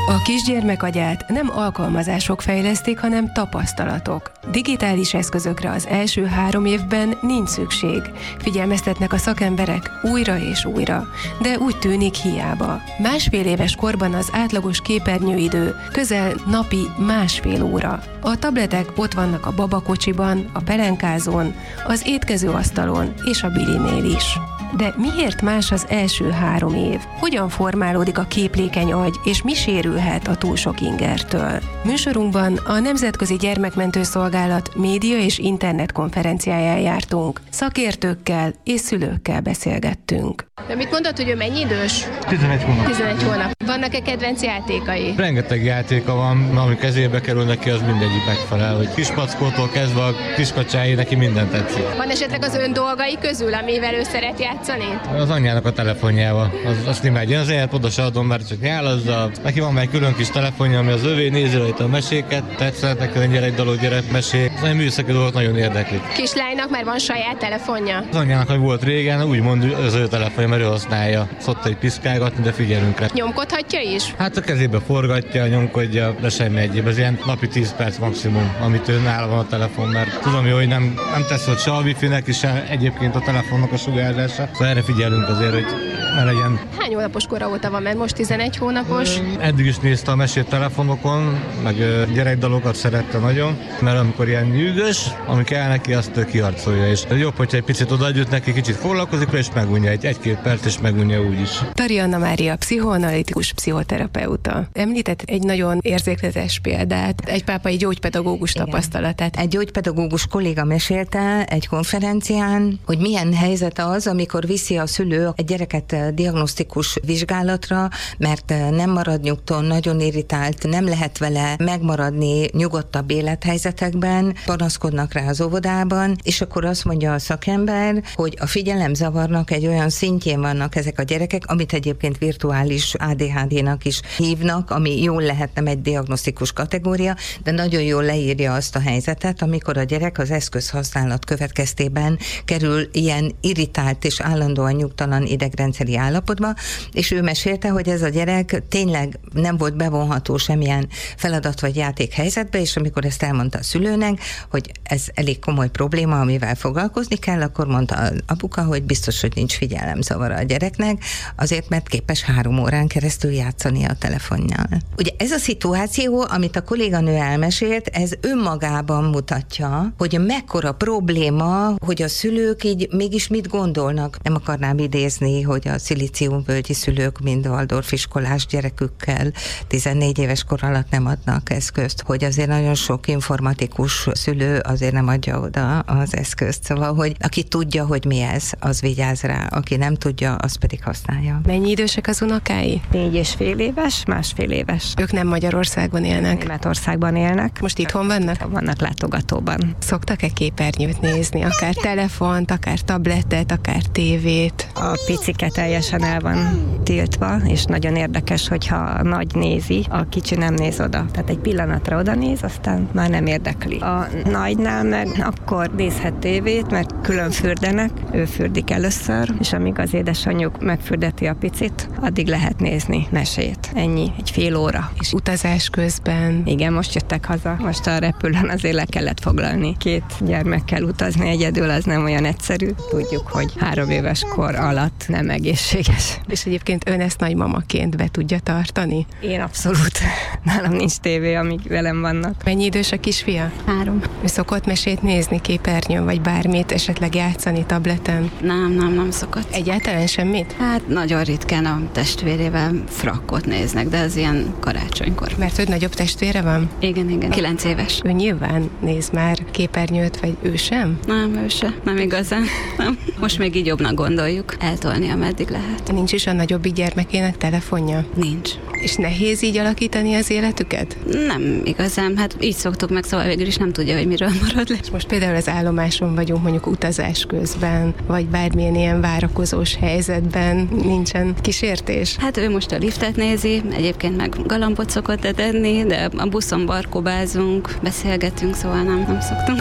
A kisgyermek agyát nem alkalmazások fejlesztik, hanem tapasztalatok. Digitális eszközökre az első 3 évben nincs szükség. Figyelmeztetnek a szakemberek újra és újra, de úgy tűnik hiába. 1,5 éves korban az átlagos képernyőidő közel napi 1,5 óra. A tabletek ott vannak a babakocsiban, a pelenkázón, az étkezőasztalon és a bilinél is. De miért más az első 3 év? Hogyan formálódik a képlékeny agy, és mi sérülhet a túl sok ingertől? Műsorunkban a Nemzetközi Gyermekmentő Szolgálat média és internet konferenciáján jártunk. Szakértőkkel és szülőkkel beszélgettünk. De mit mondod, hogy ő mennyi idős? 11 hónap. 11 hónap. Vannak-e kedvenc játékai? Rengeteg játéka van, ami kezébe kerül neki, az mindegyik megfelel. Hogy kispackótól kezdve a kiskacsáig neki minden tetszik. Van esetleg az ön dolgai közül, amivel ő szeret játszani? Az anyjának a telefonjával. Azt nem megy. Én az élet oda se adom, mert csak nyálazza. Neki van egy külön kis telefonja, ami az övé, nézi rajta a meséket. Tetszett neki egy gyerekdalok, gyerekmesék. Az olyan műszaki dolgok nagyon érdeklik. Kislánynak már van saját telefonja? Az anyjának, hogy volt régen, úgymond az ő telefonja, mert ő használja. Szokta egy piszkálgatni, de figyelünk rá. Nyomkodhatja is? Hát a kezébe forgatja, nyomkodja, de semmi egyéb. Ez ilyen napi 10 perc maximum, amit ő nála van a telefon, mert tudom jó, hogy nem tesz ott se a wifi-nek, és egyébként a telefonnak a sugárzása. Szóval erre figyelünk azért, hogy ne legyen. Hány hónapos kora óta van, mert most 11 hónapos? Eddig is nézte a mesét telefonokon, meg gyerekdalokat szerette nagyon, mert amikor ilyen nyűgös, ami kell neki, azt kiharcolja, és jobb, hogyha egy picit odaadjut neki, kicsit foglalkozik és megunja egy-két perc, és megunja úgyis. Tari Anna Mária, pszichoanalitikus pszichoterapeuta. Említett egy nagyon érzékletes példát, egy pápai gyógypedagógus tapasztalatát. Egy gyógypedagógus kolléga mesélte egy konferencián, hogy milyen helyzet az, amikor viszi a szülő egy gyereket diagnosztikus vizsgálatra, mert nem marad nyugton, nagyon irritált, nem lehet vele megmaradni nyugodtabb élethelyzetekben, panaszkodnak rá az óvodában, és akkor azt mondja a szakember, hogy a figyelemzavarnak egy olyan szintjén vannak ezek a gyerekek, amit egyébként virtuális ADHD-nak is hívnak, ami jól lehet, nem egy diagnosztikus kategória, de nagyon jól leírja azt a helyzetet, amikor a gyerek az eszközhasználat következtében kerül ilyen irritált és állandóan nyugtalan idegrendszeri állapotba, és ő mesélte, hogy ez a gyerek tényleg nem volt bevonható semmilyen feladat vagy játék helyzetbe, és amikor ezt elmondta a szülőnek, hogy ez elég komoly probléma, amivel foglalkozni kell, akkor mondta az apuka, hogy biztos, hogy nincs figyelemzavara a gyereknek, azért, mert képes 3 órán keresztül játszani a telefonnal. Ugye ez a szituáció, amit a kolléganő elmesélt, ez önmagában mutatja, hogy mekkora probléma, hogy a szülők így mégis mit gondolnak. Nem akarnám idézni, hogy a szilíciumvölgyi szülők mind Waldorf iskolás gyerekükkel 14 éves kor alatt nem adnak eszközt, hogy azért nagyon sok informatikus szülő azért nem adja oda az eszközt. Szóval, hogy aki tudja, hogy mi ez, az vigyáz rá, aki nem tudja, az pedig használja. Mennyi idősek az unokái? 4,5 éves, 1,5 éves. Ők nem Magyarországon élnek? Németországban élnek. Most itthon vannak? Vannak látogatóban. Szoktak-e képernyőt nézni? Akár telefont, akár tabletet, akár tévét? A picike teljesen el van tiltva, és nagyon érdekes, hogyha a nagy nézi, a kicsi nem néz oda. Tehát egy pillanatra oda néz, aztán már nem érdekli. A nagynál meg akkor nézhet tévét, mert külön fürdenek, ő fürdik először, és amíg az édesanyjuk megfürdeti a picit, addig lehet nézni mesét. Ennyi, egy fél óra. És utazás közben? Igen, most jöttek haza. Most a repülőn azért le kellett foglalni. 2 gyermekkel utazni egyedül, az nem olyan egyszerű. Tudjuk, hogy 3 éves kor alatt nem egészséges. És egyébként ön ezt nagymamaként be tudja tartani? Én abszolút. Nálam nincs tévé, amíg velem vannak. Mennyi idős a kisfia? 3. Ő szokott mesét nézni képernyőn, vagy bármit, esetleg játszani tableten? Nem szokott. Egyáltalán semmit? Hát nagyon ritkán a testvérével frakkot néznek, de ez ilyen karácsonykor. Mert őt nagyobb testvére van? Igen, 9 éves. Ő nyilván néz már képernyőt, vagy ő sem? Nem, ő se. Nem igazán. Nem. Most még így jobbnak gondoljuk eltolni, ameddig lehet. Nincs is a nagyobbik gyermekének telefonja? Nincs. És nehéz így alakítani az életüket? Nem igazán, hát így szoktuk meg, szóval végül is nem tudja, hogy miről marad le. És most például az állomáson vagyunk mondjuk utazás közben, vagy bármilyen ilyen várakozós helyzetben nincsen kísértés? Hát ő most a liftet nézi, egyébként meg galambot szokott etenni, de a buszon barkobázunk, beszélgetünk, szóval nem szoktunk.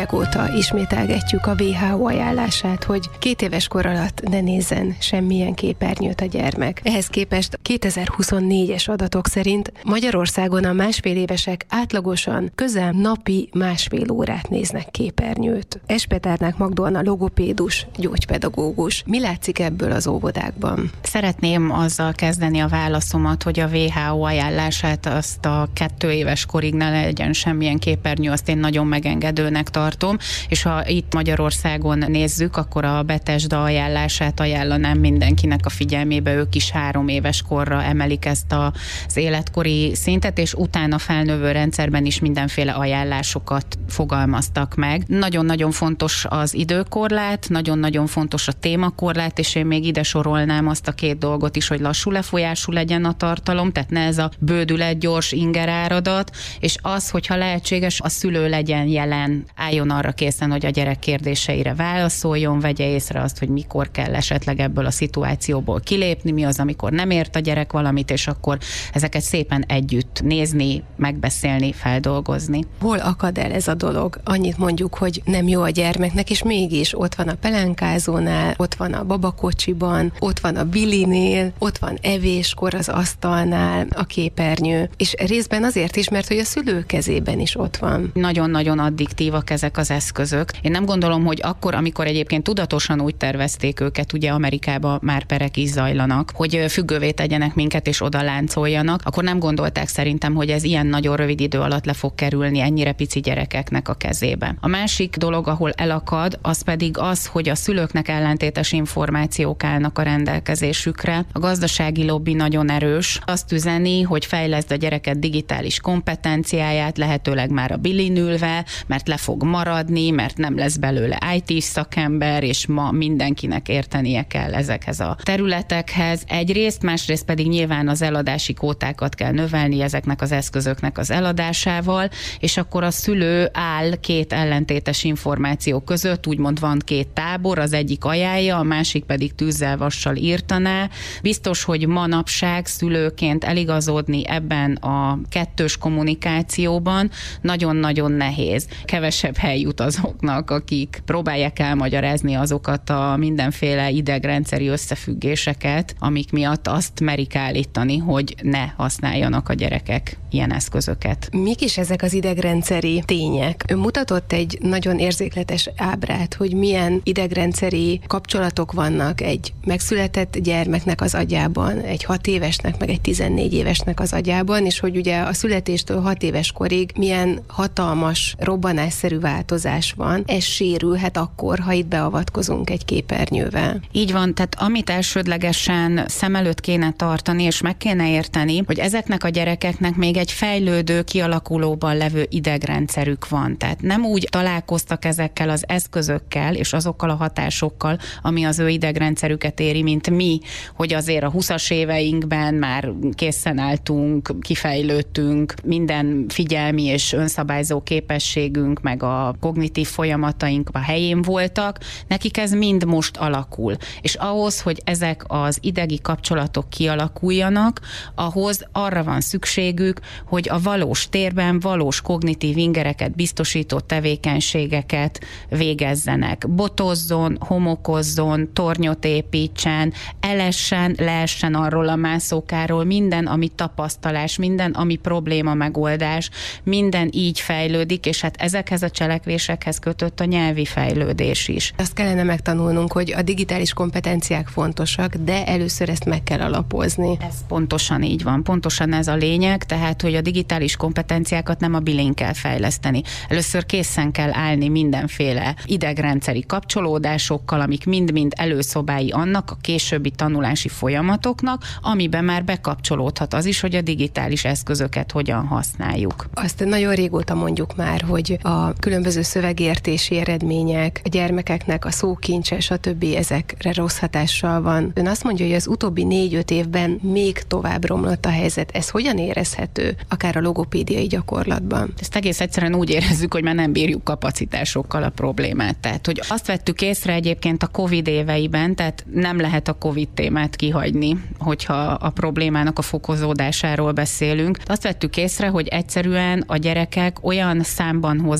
Évek óta ismételgetjük a WHO ajánlását, hogy 2 éves kor alatt ne nézzen semmilyen képernyőt a gyermek. Ehhez képest 2024-es adatok szerint Magyarországon a 1,5 évesek átlagosan közel napi 1,5 órát néznek képernyőt. Espetárnák Magdolna logopédus, gyógypedagógus. Mi látszik ebből az óvodákban? Szeretném azzal kezdeni a válaszomat, hogy a WHO ajánlását azt a 2 éves korig ne legyen semmilyen képernyő, azt én nagyon megengedőnek tartom, és ha itt Magyarországon nézzük, akkor a Bethesda ajánlását ajánlanám mindenkinek a figyelmébe, ők is 3 éves korra emelik ezt az életkori szintet, és utána felnövő rendszerben is mindenféle ajánlásokat fogalmaztak meg. Nagyon-nagyon fontos az időkorlát, nagyon-nagyon fontos a témakorlát, és én még ide sorolnám azt a 2 dolgot is, hogy lassú lefolyású legyen a tartalom, tehát ne ez a bődület, gyors ingeráradat, és az, hogyha lehetséges, a szülő legyen jelen, álljon arra készen, hogy a gyerek kérdéseire válaszoljon, vegye észre azt, hogy mikor kell esetleg ebből a szituációból kilépni, mi az, amikor nem ért a gyerek valamit, és akkor ezeket szépen együtt nézni, megbeszélni, feldolgozni. Hol akad el ez a dolog? Annyit mondjuk, hogy nem jó a gyermeknek, és mégis ott van a pelenkázónál, ott van a babakocsiban, ott van a bilinél, ott van evéskor az asztalnál a képernyő, és részben azért is, mert hogy a szülő kezében is ott van. Nagyon-nagyon addiktívak ezek az eszközök. Én nem gondolom, hogy akkor, amikor egyébként tudatosan úgy tervezték őket, ugye Amerikában már perek is zajlanak, hogy függővé tegyenek minket és oda láncoljanak, akkor nem gondolták szerintem, hogy ez ilyen nagyon rövid idő alatt le fog kerülni ennyire pici gyerekeknek a kezébe. A másik dolog, ahol elakad, az pedig az, hogy a szülőknek ellentétes információk állnak a rendelkezésükre. A gazdasági lobby nagyon erős. Azt üzeni, hogy fejleszd a gyereket digitális kompetenciáját, lehetőleg már a bilin ülve, mert le fog maradni, mert nem lesz belőle IT szakember, és ma mindenkinek értenie kell ezekhez a területekhez. Egyrészt, másrészt pedig nyilván az eladási kvótákat kell növelni ezeknek az eszközöknek az eladásával, és akkor a szülő áll 2 ellentétes információ között, úgymond van 2 tábor, az egyik ajánlja, a másik pedig tűzzel vassal írtaná. Biztos, hogy manapság szülőként eligazodni ebben a kettős kommunikációban nagyon-nagyon nehéz. Kevesebb hely jut azoknak, akik próbálják elmagyarázni azokat a mindenféle idegrendszeri összefüggéseket, amik miatt azt merik állítani, hogy ne használjanak a gyerekek ilyen eszközöket. Mik is ezek az idegrendszeri tények? Ön mutatott egy nagyon érzékletes ábrát, hogy milyen idegrendszeri kapcsolatok vannak egy megszületett gyermeknek az agyában, egy 6 évesnek, meg egy 14 évesnek az agyában, és hogy ugye a születéstől 6 éves korig milyen hatalmas, robbanásszerű változás van. Ez sérülhet akkor, ha itt beavatkozunk egy képernyővel. Így van, tehát amit elsődlegesen szem előtt kéne tartani, és meg kéne érteni, hogy ezeknek a gyerekeknek még egy fejlődő, kialakulóban levő idegrendszerük van. Tehát nem úgy találkoztak ezekkel az eszközökkel, és azokkal a hatásokkal, ami az ő idegrendszerüket éri, mint mi, hogy azért a 20-as éveinkben már készen álltunk, kifejlődtünk, minden figyelmi és önszabályzó képességünk, meg a kognitív folyamataink a helyén voltak, nekik ez mind most alakul. És ahhoz, hogy ezek az idegi kapcsolatok kialakuljanak, ahhoz arra van szükségük, hogy a valós térben valós kognitív ingereket biztosító tevékenységeket végezzenek. Botozzon, homokozzon, tornyot építsen, elessen, leessen arról a mászókáról, minden, ami tapasztalás, minden, ami probléma megoldás, minden így fejlődik, és hát ezekhez a cselekvésekhez kötött a nyelvi fejlődés is. Azt kellene megtanulnunk, hogy a digitális kompetenciák fontosak, de először ezt meg kell alapozni. Ez pontosan így van, pontosan ez a lényeg, tehát, hogy a digitális kompetenciákat nem a bilén kell fejleszteni. Először készen kell állni mindenféle idegrendszeri kapcsolódásokkal, amik mind-mind előszobái annak a későbbi tanulási folyamatoknak, amiben már bekapcsolódhat az is, hogy a digitális eszközöket hogyan használjuk. Azt nagyon régóta mondjuk már, hogy a különböző szövegértési eredmények, a gyermekeknek a szókincse, stb. Ezekre rossz hatással van. Ön azt mondja, hogy az utóbbi 4-5 évben még tovább romlott a helyzet. Ez hogyan érezhető, akár a logopédiai gyakorlatban? Ezt egész egyszerűen úgy érezzük, hogy már nem bírjuk kapacitásokkal a problémát. Tehát, hogy azt vettük észre egyébként a Covid éveiben, tehát nem lehet a Covid témát kihagyni, hogyha a problémának a fokozódásáról beszélünk. Azt vettük észre, hogy egyszerűen a gyerekek olyan számban hozzák ezeket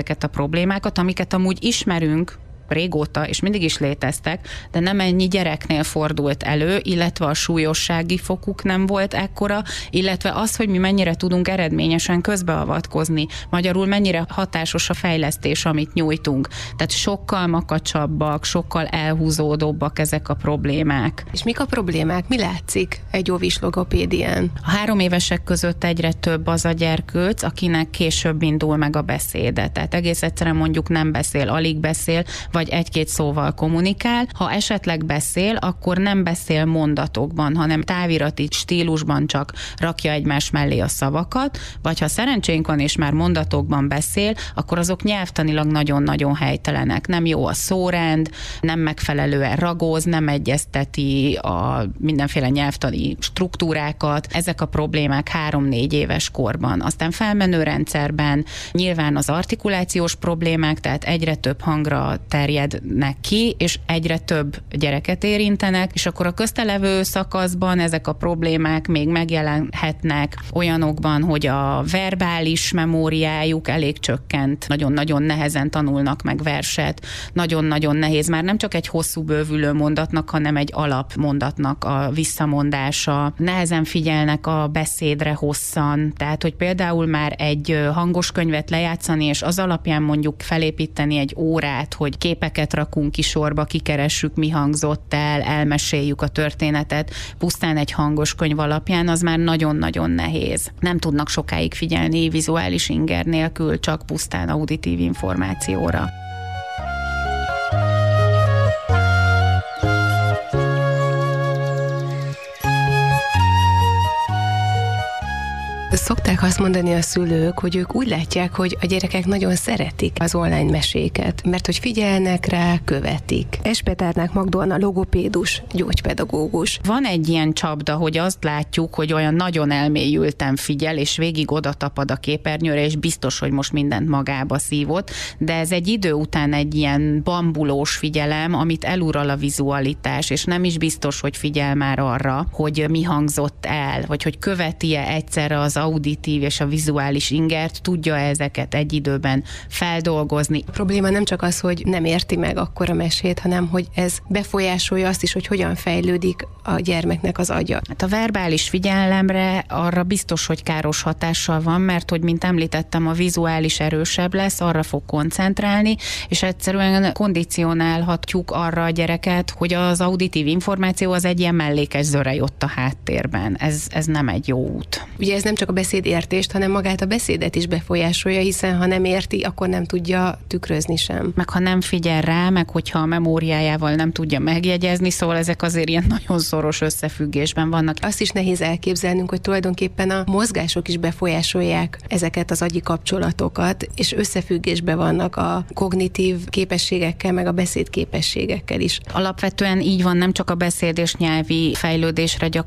ezeket a problémákat, amiket amúgy ismerünk régóta, és mindig is léteztek, de nem ennyi gyereknél fordult elő, illetve a súlyossági fokuk nem volt ekkora, illetve az, hogy mi mennyire tudunk eredményesen közbeavatkozni, magyarul mennyire hatásos a fejlesztés, amit nyújtunk. Tehát sokkal makacsabbak, sokkal elhúzódóbbak ezek a problémák. És mik a problémák? Mi látszik egy óvis logopédián? A 3 évesek között egyre több az a gyerkőc, akinek később indul meg a beszéde. Tehát egész egyszerűen mondjuk nem beszél, alig beszél, vagy 1-2 szóval kommunikál. Ha esetleg beszél, akkor nem beszél mondatokban, hanem távirati stílusban csak rakja egymás mellé a szavakat, vagy ha szerencsénk van és már mondatokban beszél, akkor azok nyelvtanilag nagyon-nagyon helytelenek. Nem jó a szórend, nem megfelelően ragóz, nem egyezteti a mindenféle nyelvtani struktúrákat. Ezek a problémák 3-4 éves korban. Aztán felmenő rendszerben nyilván az artikulációs problémák, tehát egyre több hangra terjednek ki, és egyre több gyereket érintenek, és akkor a köztelevő szakaszban ezek a problémák még megjelenhetnek olyanokban, hogy a verbális memóriájuk elég csökkent, nagyon-nagyon nehezen tanulnak meg verset, nagyon-nagyon nehéz, már nem csak egy hosszú bővülő mondatnak, hanem egy alapmondatnak a visszamondása. Nehezen figyelnek a beszédre hosszan, tehát hogy például már egy hangos könyvet lejátszani, és az alapján mondjuk felépíteni egy órát, hogy képeket rakunk ki sorba, kikeressük, mi hangzott el, elmeséljük a történetet, pusztán egy hangos könyv alapján, az már nagyon-nagyon nehéz. Nem tudnak sokáig figyelni vizuális inger nélkül, csak pusztán auditív információra. Szokták azt mondani a szülők, hogy ők úgy látják, hogy a gyerekek nagyon szeretik az online meséket, mert hogy figyelnek rá, követik. Espetárnák Magdolna logopédus, gyógypedagógus. Van egy ilyen csapda, hogy azt látjuk, hogy olyan nagyon elmélyülten figyel, és végig oda tapad a képernyőre, és biztos, hogy most mindent magába szívott, de ez egy idő után egy ilyen bambulós figyelem, amit elural a vizualitás, és nem is biztos, hogy figyel már arra, hogy mi hangzott el, vagy hogy követi-e egyszerre az auditív és a vizuális ingert, tudja ezeket egy időben feldolgozni. A probléma nem csak az, hogy nem érti meg akkor a mesét, hanem hogy ez befolyásolja azt is, hogy hogyan fejlődik a gyermeknek az agya. Hát a verbális figyelemre arra biztos, hogy káros hatással van, mert hogy, mint említettem, a vizuális erősebb lesz, arra fog koncentrálni, és egyszerűen kondicionálhatjuk arra a gyereket, hogy az auditív információ az egy ilyen mellékes zörej ott a háttérben. Ez nem egy jó út. Ugye ez nem csak a beszédértést, hanem magát a beszédet is befolyásolja, hiszen ha nem érti, akkor nem tudja tükrözni sem. Meg ha nem figyel rá, meg hogyha a memóriájával nem tudja megjegyezni, szóval ezek azért ilyen nagyon szoros összefüggésben vannak. Azt is nehéz elképzelnünk, hogy tulajdonképpen a mozgások is befolyásolják ezeket az agyi kapcsolatokat, és összefüggésben vannak a kognitív képességekkel, meg a beszédképességekkel is. Alapvetően így van, nem csak a beszéd és nyelvi fejlődésre